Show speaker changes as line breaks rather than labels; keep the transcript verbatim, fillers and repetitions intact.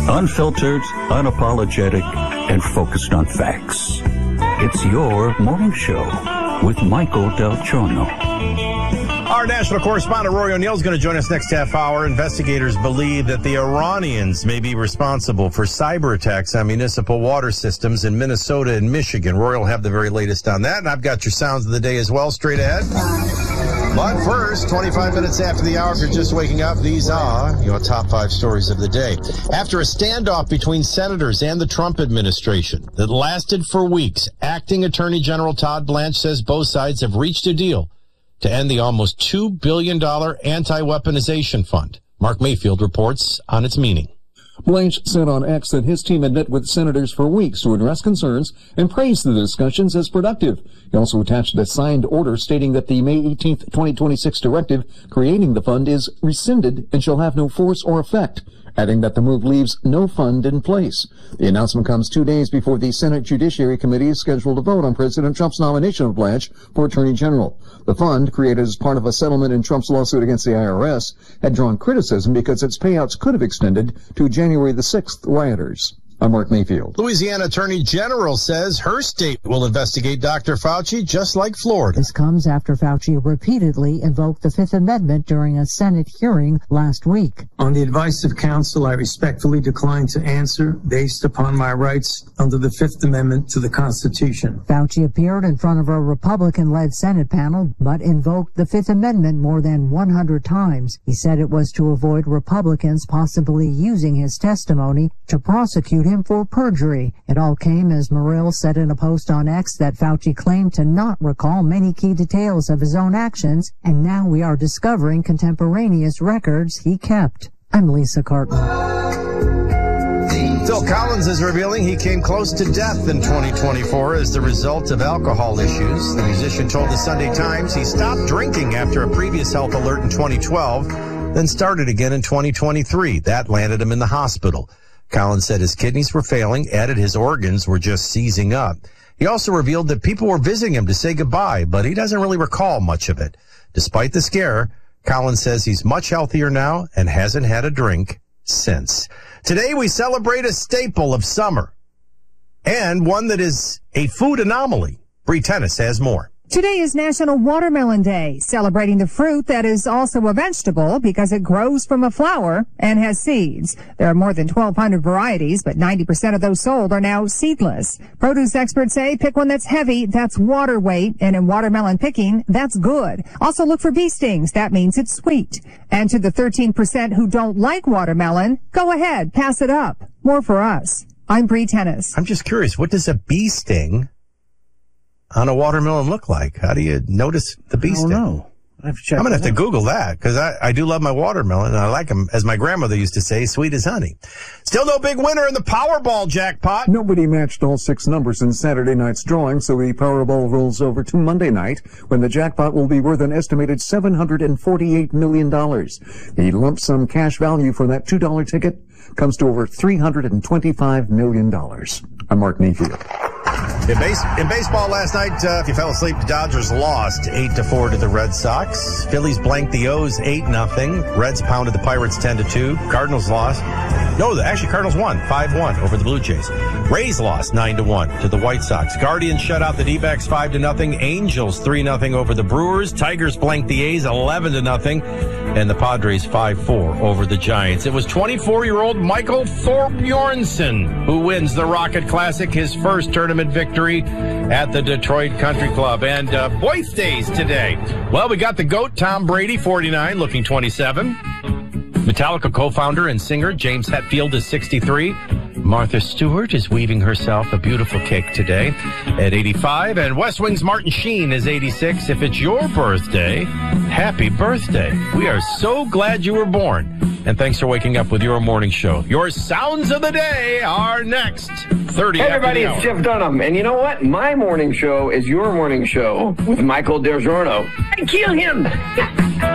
Unfiltered, unapologetic, and focused on facts. It's your morning show with Michael Del Giorno.
Our national correspondent, Rory O'Neill, is going to join us next half hour. Investigators believe that the Iranians may be responsible for cyber attacks on municipal water systems in Minnesota and Michigan. Rory will have the very latest on that, and I've got your sounds of the day as well straight ahead. But first, twenty-five minutes after the hour, if you're just waking up, these are your top five stories of the day. After a standoff between senators and the Trump administration that lasted for weeks, acting Attorney General Todd Blanche says both sides have reached a deal to end the almost two billion dollars anti-weaponization fund. Mark Mayfield reports on its meaning.
Blanche said on X that his team had met with senators for weeks to address concerns and praised the discussions as productive. He also attached a signed order stating that the May eighteenth, twenty twenty-six directive creating the fund is rescinded and shall have no force or effect, adding that the move leaves no fund in place. The announcement comes two days before the Senate Judiciary Committee is scheduled to vote on President Trump's nomination of Blanche for Attorney General. The fund, created as part of a settlement in Trump's lawsuit against the I R S, had drawn criticism because its payouts could have extended to January the sixth rioters. I'm Mark Mayfield.
Louisiana Attorney General says her state will investigate Doctor Fauci just like Florida.
This comes after Fauci repeatedly invoked the Fifth Amendment during a Senate hearing last week.
On the advice of counsel, I respectfully decline to answer based upon my rights under the Fifth Amendment to the Constitution.
Fauci appeared in front of a Republican-led Senate panel, but invoked the Fifth Amendment more than one hundred times. He said it was to avoid Republicans possibly using his testimony to prosecute him for perjury. It all came as Morrill said in a post on X that Fauci claimed to not recall many key details of his own actions, and now we are discovering contemporaneous records he kept. I'm Lisa Carton.
Phil Collins is revealing he came close to death in twenty twenty-four as the result of alcohol issues. The musician told the Sunday Times he stopped drinking after a previous health alert in twenty twelve, then started again in twenty twenty-three. That landed him in the hospital. Collins said his kidneys were failing, added his organs were just seizing up. He also revealed that people were visiting him to say goodbye, but he doesn't really recall much of it. Despite the scare, Collins says he's much healthier now and hasn't had a drink since. Today we celebrate a staple of summer and one that is a food anomaly. Bree Tennis has more.
Today is National Watermelon Day, celebrating the fruit that is also a vegetable because it grows from a flower and has seeds. There are more than twelve hundred varieties, but ninety percent of those sold are now seedless. Produce experts say pick one that's heavy, that's water weight, and in watermelon picking, that's good. Also look for bee stings, that means it's sweet. And to the thirteen percent who don't like watermelon, go ahead, pass it up. More for us. I'm Bree Tennis.
I'm just curious, what does a bee sting on a watermelon look like? How do you notice the bee sting?
I don't know. I have to check
I'm going to have
out.
to Google that because I, I do love my watermelon and I like them, as my grandmother used to say, sweet as honey. Still no big winner in the Powerball jackpot.
Nobody matched all six numbers in Saturday night's drawing, so the Powerball rolls over to Monday night, when the jackpot will be worth an estimated seven hundred forty-eight million dollars. The lump sum cash value for that two dollar ticket comes to over three hundred twenty-five million dollars. I'm Mark Mayfield.
In, base, in baseball last night, uh, if you fell asleep, the Dodgers lost eight to four to the Red Sox. Phillies blanked the O's eight nothing. Reds pounded the Pirates ten to two. Cardinals lost. No, the, actually Cardinals won five one over the Blue Jays. Rays lost nine to one to the White Sox. Guardians shut out the D-backs five to nothing. Angels three nothing over the Brewers. Tigers blanked the A's eleven to nothing. And the Padres five four over the Giants. It was twenty-four-year-old Michael Thorbjornsen who wins the Rocket Classic, his first tournament victory at the Detroit Country Club. And uh, birthdays today. Well, we got the GOAT, Tom Brady, forty-nine, looking twenty-seven. Metallica co-founder and singer James Hetfield is sixty-three. Martha Stewart is weaving herself a beautiful cake today at eighty-five. And West Wing's Martin Sheen is eighty-six. If it's your birthday, happy birthday. We are so glad you were born. And thanks for waking up with your morning show. Your sounds of the day are next. thirty
Hey everybody, it's Jeff Dunham. And you know what? My morning show is your morning show with Michael Del Giorno. I kill him.